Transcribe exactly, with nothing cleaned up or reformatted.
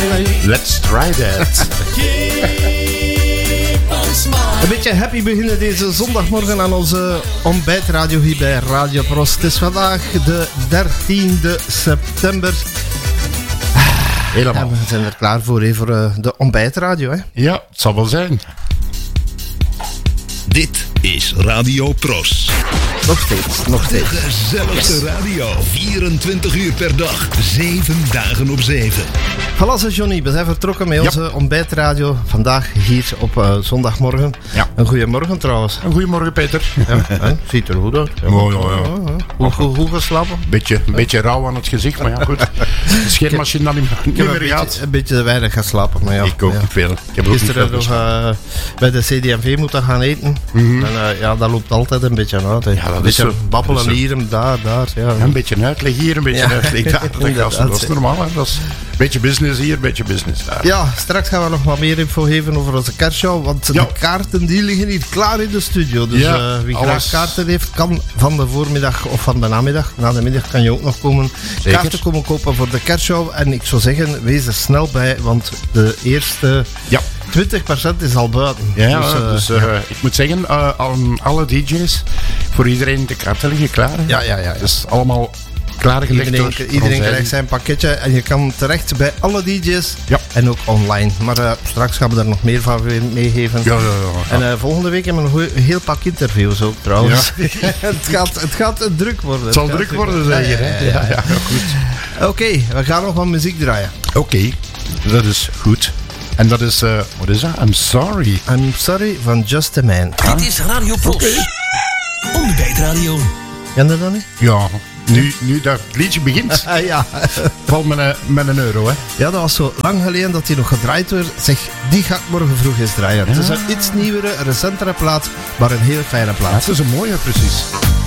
Let's try that. Een beetje happy beginnen deze zondagmorgen aan onze ontbijtradio hier bij Radio Pros. Het is vandaag de dertiende september. Helemaal. En we zijn er klaar voor, hè, voor uh, de ontbijtradio. Hè? Ja, het zal wel zijn. Dit is Radio Pros. Nog steeds, nog steeds. De gezelligste radio. vierentwintig uur per dag, zeven dagen op zeven. Voilà, Johnny, we zijn vertrokken met onze ja. ontbijtradio. Vandaag hier op uh, zondagmorgen. Ja. Een goeiemorgen trouwens. Een goeiemorgen, Peter. Ja, hè? Ziet er goed uit. Ja, ja, ja. ja. Hoe, hoe, hoe geslapen? Beetje, een beetje rauw aan het gezicht, maar ja, goed. De scheermachine dan niet, niet meer een gaat. beetje, een beetje weinig geslapen, maar ja. Ik ook ja. niet veel. Ik heb gisteren nog uh, bij de C D M V moeten gaan eten. Mm-hmm. En uh, ja, dat loopt altijd een beetje uit. Hè. Ja, dat een beetje zo, babbelen hier en daar, daar. Ja. Ja, een beetje uitleg hier, een beetje ja. uitleg daar. Dat, dat, dat is normaal, hè. Dat is een beetje business hier, een beetje business daar. Ja, straks gaan we nog wat meer info geven over onze kerstshow. Want ja. de kaarten die liggen hier klaar in de studio. Dus ja, uh, wie alles. graag kaarten heeft, kan van de voormiddag of van de namiddag. Na de middag kan je ook nog komen Zeker. kaarten komen kopen voor de kerstshow. En ik zou zeggen, wees er snel bij, want de eerste... Ja. twintig procent is al buiten. Ja, dus, uh, dus uh, ja. ik moet zeggen, uh, aan alle D J's, voor iedereen de kaarten liggen klaar. Hè? Ja, ja, ja, ja. Dus allemaal klaargelegd. Iedereen, door iedereen krijgt zijn pakketje en je kan terecht bij alle D J's ja. en ook online. Maar uh, straks gaan we er nog meer van meegeven. Ja, ja, ja, ja. En uh, volgende week hebben we een heel pak interviews ook trouwens. Ja. het, gaat, het gaat druk worden. Het zal het druk druk worden, zeg je. Ja, ja, ja, ja, goed. Oké, okay, we gaan nog wat muziek draaien. Oké, okay, dat is goed. En dat is, uh, wat is dat? I'm Sorry. I'm Sorry van Just a Man. Ah. Dit is Radio Pros. Okay. Ontbijtradio. Ken je dat niet? Ja, nu, nu dat liedje begint, ja. valt met een, met een euro, hè? Ja, dat was zo lang geleden dat die nog gedraaid werd. Zeg, die ga ik morgen vroeg eens draaien. Ja. Het is een iets nieuwere, recentere plaat, maar een heel fijne plaat. Ja, het is een mooie, precies.